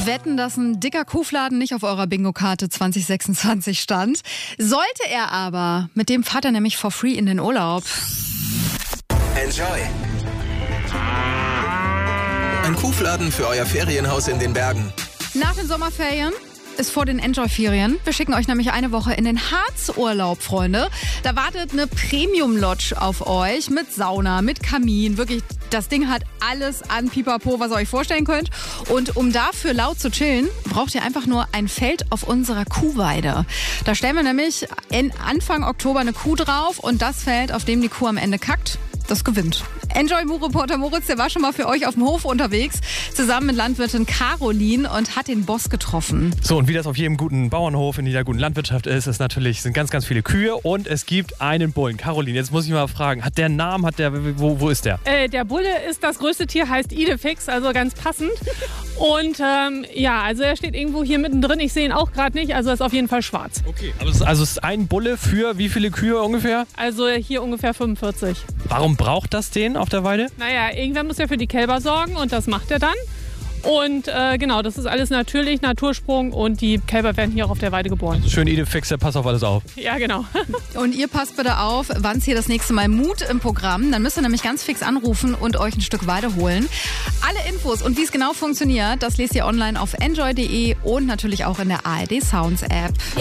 Wetten, dass ein dicker Kuhfladen nicht auf eurer Bingo-Karte 2026 stand. Sollte er aber, mit dem fahrt er nämlich for free in den Urlaub. Enjoy. Ein Kuhfladen für euer Ferienhaus in den Bergen. Nach den Sommerferien ist vor den Enjoy-Ferien. Wir schicken euch nämlich eine Woche in den Harzurlaub, Freunde. Da wartet eine Premium-Lodge auf euch mit Sauna, mit Kamin. Wirklich, das Ding hat alles an Pipapo, was ihr euch vorstellen könnt. Und um dafür laut zu chillen, braucht ihr einfach nur ein Feld auf unserer Kuhweide. Da stellen wir nämlich Anfang Oktober eine Kuh drauf und das Feld, auf dem die Kuh am Ende kackt, das gewinnt. Enjoy-Reporter Moritz, der war schon mal für euch auf dem Hof unterwegs, zusammen mit Landwirtin Caroline und hat den Boss getroffen. So, und wie das auf jedem guten Bauernhof in jeder guten Landwirtschaft ist, sind ganz, ganz viele Kühe und es gibt einen Bullen. Caroline, jetzt muss ich mal fragen, hat der einen Namen, wo ist der? Der Bulle ist das größte Tier, heißt Idefix, also ganz passend. Und also er steht irgendwo hier mittendrin, ich sehe ihn auch gerade nicht, also er ist auf jeden Fall schwarz. Okay, also es ist ein Bulle für wie viele Kühe ungefähr? Also hier ungefähr 45. Warum braucht das den auf der Weide? Naja, irgendwer muss ja für die Kälber sorgen und das macht er dann. Und das ist alles natürlich, Natursprung und die Kälber werden hier auch auf der Weide geboren. Also schön Idefix, der passt auf alles auf. Ja, genau. Und ihr passt bitte auf, wann es hier das nächste Mal Mut im Programm. Dann müsst ihr nämlich ganz fix anrufen und euch ein Stück Weide holen. Alle Infos und wie es genau funktioniert, das lest ihr online auf enjoy.de und natürlich auch in der ARD Sounds App.